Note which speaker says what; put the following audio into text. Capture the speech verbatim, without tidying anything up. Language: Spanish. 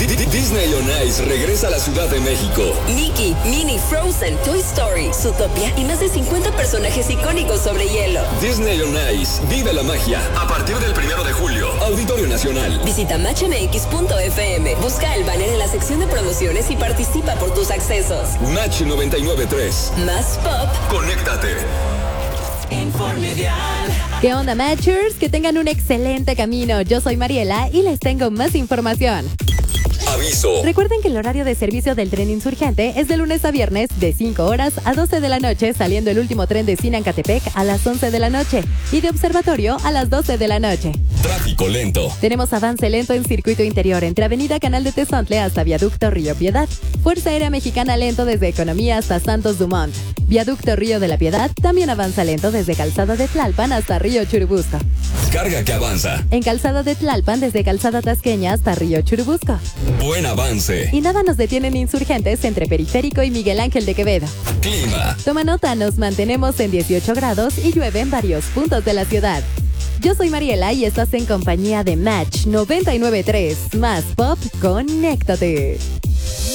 Speaker 1: Disney on Ice regresa a la Ciudad de México.
Speaker 2: Mickey, Minnie, Frozen, Toy Story, Zootopia y más de cincuenta personajes icónicos sobre hielo.
Speaker 1: Disney on Ice, vive la magia. A partir del primero de julio, Auditorio Nacional.
Speaker 2: Visita match m x punto f m, busca el banner en la sección de promociones y participa por tus accesos.
Speaker 1: Match noventa y nueve punto tres.
Speaker 2: Más pop.
Speaker 1: Conéctate.
Speaker 3: Informe Vial.
Speaker 4: ¿Qué onda, Matchers? Que tengan un excelente camino. Yo soy Mariela y les tengo más información.
Speaker 1: Aviso.
Speaker 4: Recuerden que el horario de servicio del tren Insurgente es de lunes a viernes de cinco horas a doce de la noche, saliendo el último tren de Sinancatepec a las once de la noche y de Observatorio a las doce de la noche.
Speaker 1: Tráfico lento.
Speaker 4: Tenemos avance lento en circuito interior entre Avenida Canal de Tezontle hasta Viaducto Río Piedad. Fuerza Aérea Mexicana lento desde Economía hasta Santos Dumont. Viaducto Río de la Piedad también avanza lento desde Calzada de Tlalpan hasta Río Churubusco.
Speaker 1: Carga que avanza.
Speaker 4: En Calzada de Tlalpan desde Calzada Tasqueña hasta Río Churubusco.
Speaker 1: Buen avance.
Speaker 4: Y nada nos detienen insurgentes entre Periférico y Miguel Ángel de Quevedo.
Speaker 1: Clima.
Speaker 4: Toma nota, nos mantenemos en dieciocho grados y llueve en varios puntos de la ciudad. Yo soy Mariela y estás en compañía de Match noventa y nueve punto tres. Más pop, conéctate.